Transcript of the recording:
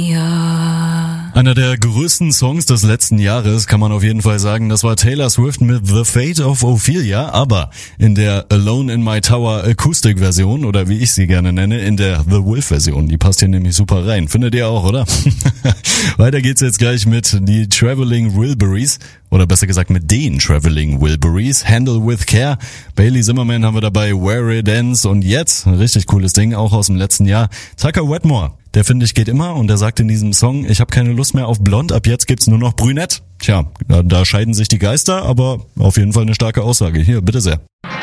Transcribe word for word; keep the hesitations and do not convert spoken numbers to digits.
Ja. Einer der größten Songs des letzten Jahres, kann man auf jeden Fall sagen. Das war Taylor Swift mit The Fate of Ophelia, aber in der Alone in My Tower Acoustic Version, oder wie ich sie gerne nenne, in der The Wolf Version. Die passt hier nämlich super rein. Findet ihr auch, oder? Weiter geht's jetzt gleich mit die Traveling Wilburys, oder besser gesagt mit den Traveling Wilburys. Handle with Care. Bailey Zimmerman haben wir dabei, Where It Ends. Und jetzt, ein richtig cooles Ding, auch aus dem letzten Jahr, Tucker Wetmore. Der, finde ich, geht immer und der sagt in diesem Song, ich habe keine Lust mehr auf blond, ab jetzt gibt's nur noch brünett. Tja, da, da scheiden sich die Geister, aber auf jeden Fall eine starke Aussage. Hier, bitte sehr.